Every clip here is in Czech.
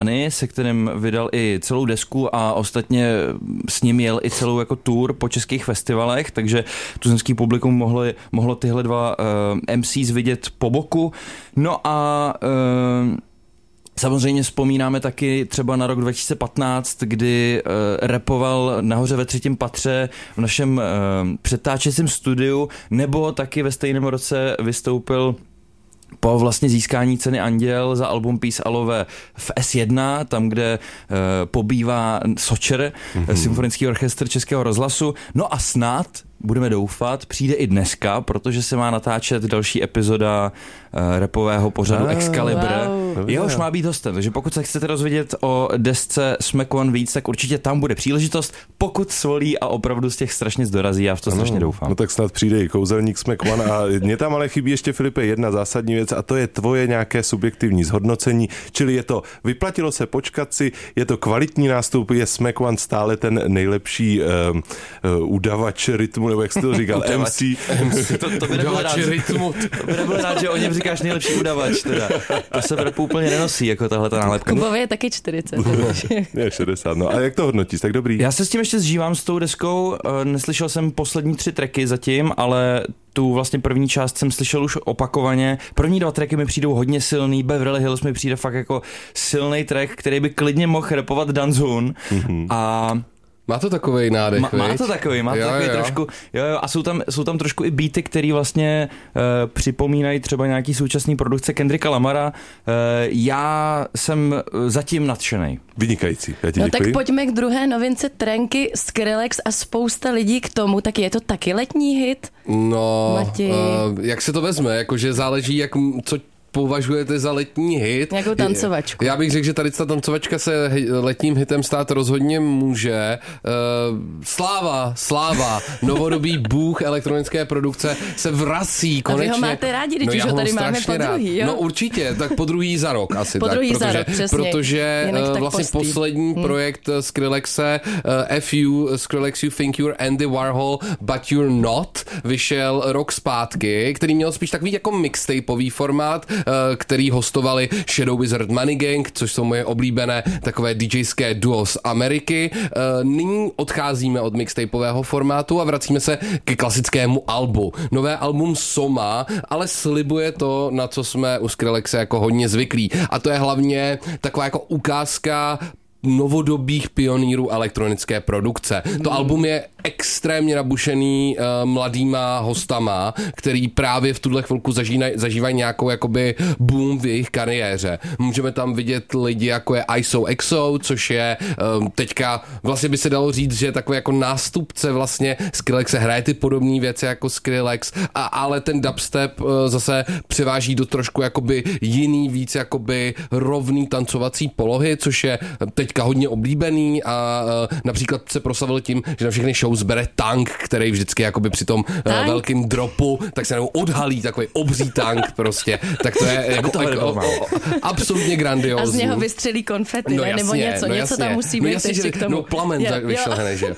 se kterým vydal i celou desku a ostatně s ním jel i celou jako tour po českých festivalech, takže tuzemský publikum mohlo tyhle dva MCs vidět po boku. No a samozřejmě vzpomínáme taky třeba na rok 2015, kdy rapoval nahoře ve 3. patře v našem přetáčecím studiu, nebo taky ve stejném roce vystoupil po vlastně získání ceny Anděl za album Peace a Love v S1, tam, kde pobývá Sočer, symfonický orchestr Českého rozhlasu. No a snad, budeme doufat, přijde i dneska, protože se má natáčet další epizoda rapového pořadu Excalibur. Wow. Jehož má být hostem, takže pokud se chcete rozvědět o desce Smack One víc, tak určitě tam bude příležitost, pokud svolí a opravdu z těch strašně zdorazí, já v to strašně doufám. No tak snad přijde i kouzelník Smack One a mě tam ale chybí ještě, Filipe, jedna zásadní věc a to je tvoje nějaké subjektivní zhodnocení, čili je to, vyplatilo se počkat si, je to kvalitní nástup, je Smack One stále ten nejlepší udavač rytmu, nebo jak jsi to říkal, MC. To by nebyl rád, že o něm říkáš nejlepší udavač, teda. To se v rapu úplně nenosí, jako tahle ta nálepka. Kubovi je taky 40. Je 60, no. A jak to hodnotíš, tak dobrý? Já se s tím ještě zžívám s tou deskou, neslyšel jsem poslední 3 tracky zatím, ale tu vlastně první část jsem slyšel už opakovaně. První 2 tracky mi přijdou hodně silný, Beverly Hills mi přijde fakt jako silný track, který by klidně mohl rapovat Danzun. A má to takovej nádech, má to takový trošku, jo, a jsou tam trošku i beaty, který vlastně připomínají třeba nějaký současný produkce Kendricka Lamara. Já jsem zatím nadšenej. Vynikající, já ti děkuji. děkuji. Tak pojďme k druhé novince Trenky, Skrillex a spousta lidí k tomu, tak je to taky letní hit? No, jak se to vezme, jakože záleží, co považujete za letní hit. Nějakou tancovačku. Já bych řekl, že tady ta tancovačka se letním hitem stát rozhodně může. Sláva, novodobý bůh elektronické produkce se vrací konečně. A vy ho máte rádi, když ho tady máme po druhý, jo? No určitě, tak po druhý za rok asi. Po druhý za rok, přesně. Protože vlastně poslední projekt Skrillexe, Skrillex You Think You're Andy Warhol, But You're Not, vyšel rok zpátky, který měl spíš takový jako mixtapeový formát, který hostovali Shadow Wizard Money Gang, což jsou moje oblíbené takové DJské duo z Ameriky. Nyní odcházíme od mixtapeového formátu a vracíme se ke klasickému albu. Nové album Soma, ale slibuje to, na co jsme u Skrillexe jako hodně zvyklí. A to je hlavně taková jako ukázka novodobých pionýrů elektronické produkce. To album je extrémně nabušený mladýma hostama, který právě v tuhle chvilku zažívají nějakou jakoby boom v jejich kariéře. Můžeme tam vidět lidi jako je ISOXO, což je teďka vlastně by se dalo říct, že je takový jako nástupce vlastně Skrillexe, hraje ty podobné věci jako Skrillex, ale ten dubstep zase převáží do trošku jakoby jiný, víc jakoby rovný tancovací polohy, což je teďka hodně oblíbený a například se proslavil tím, že na všechny show zbere tank, který vždycky jakoby při tom velkým dropu, tak se nebo odhalí takový obří tank prostě. Tak to je jako absolutně grandiózní. A z něho vystřelí konfety, no, ne? Nebo něco tam musí být ještě k tomu. No plamen vyšel hned, že?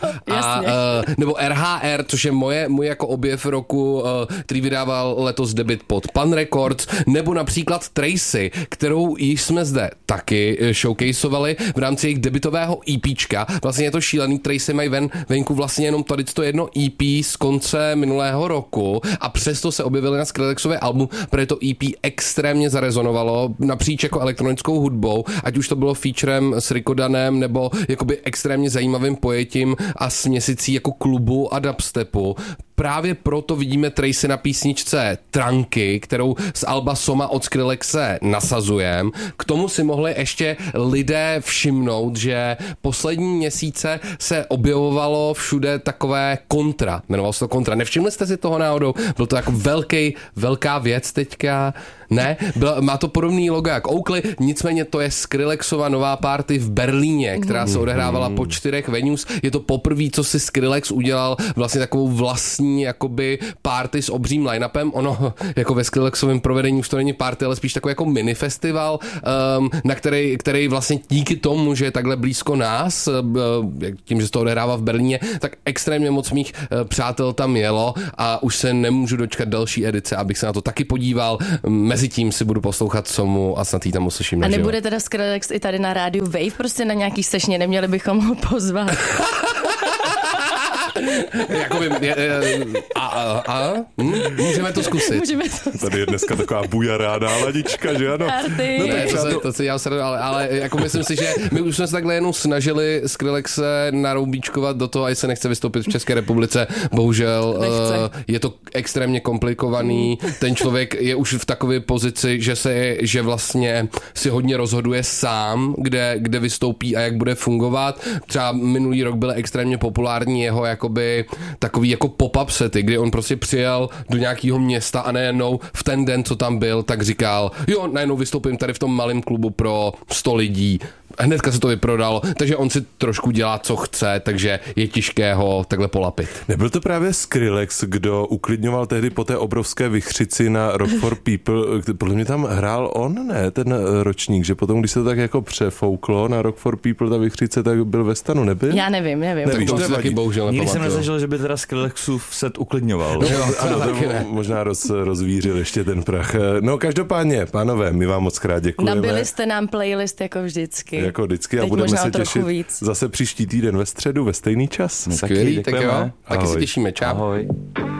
Nebo RHR, což je můj jako objev roku, který vydával letos debut pod Pan Records, nebo například Tracy, kterou již jsme zde taky showcaseovali v rámci jejich debutového EPčka. Vlastně je to šílený, Tracy mají venku vlastně jenom tady to jedno EP z konce minulého roku a přesto se objevili na Skrillexové album, protože to EP extrémně zarezonovalo napříč jako elektronickou hudbou, ať už to bylo featurem s Rikodanem nebo jakoby extrémně zajímavým pojetím a směsicí jako klubu a dubstepu. Právě proto vidíme Tracy na písničce Tranky, kterou z alba Soma od Skrillexe nasazujeme. K tomu si mohli ještě lidé všimnout, že poslední měsíce se objevovalo všude takové kontra. Jmenovalo se to kontra. Nevšimli jste si toho náhodou? Byl to jako velká věc teďka. Ne, má to podobný logo jak Oakley, nicméně to je Skrillexova nová party v Berlíně, která se odehrávala po 4 venues. Je to poprvé, co si Skrillex udělal vlastně takovou vlastní jakoby party s obřím line-upem. Ono jako ve Skrillexovém provedení už to není party, ale spíš takový jako mini festival, na který vlastně díky tomu, že je takhle blízko nás, tím, že se to odehrává v Berlíně, tak extrémně moc mých přátel tam jelo a už se nemůžu dočkat další edice, abych se na to taky podíval. Mezi mezi tím si budu poslouchat Somu a snad jí tam uslyším. A nebude teda Skrillex i tady na rádiu Wave, prostě na nějaký sešně, neměli bychom ho pozvat. Jakoby, můžeme to zkusit. Tady je dneska taková bujará náladička, že ano? No, ne, to si já se ale jako myslím si, že my už jsme se takhle jenom snažili Skrillexe naroubíčkovat do toho, a se nechce vystoupit v České republice. Bohužel je to extrémně komplikovaný. Ten člověk je už v takové pozici, že vlastně si hodně rozhoduje sám, kde vystoupí a jak bude fungovat. Třeba minulý rok byly extrémně populární jeho jakoby takový jako pop-up sety, kdy on prostě přijel do nějakého města a najednou v ten den, co tam byl, tak říkal, jo, najednou vystoupím tady v tom malém klubu pro 100 lidí. Hnedka se to vyprodalo, takže on si trošku dělá, co chce, takže je těžké ho takhle polapit. Nebyl to právě Skrillex, kdo uklidňoval tehdy po té obrovské vichřici na Rock for People? Podle mě tam hrál on, ne, ten ročník, že potom, když se to tak jako přefouklo na Rock for People, ta vichřice, tak byl ve stanu, nebyl? Já nevím. Tak to taky bohužel nikdy jsem nepamatuju. nezažil, že by teda Skrillexův set uklidňoval. Možná rozvířil ještě ten prach. No každopádně, pánové, my vám moc krát děkujeme. Nabili jste nám playlist jako vždycky. Jako vždycky a teď budeme se těšit víc. zase příští týden ve středu ve stejný čas. Skvělý, tak jo. Taky se těšíme. Čau. Ahoj.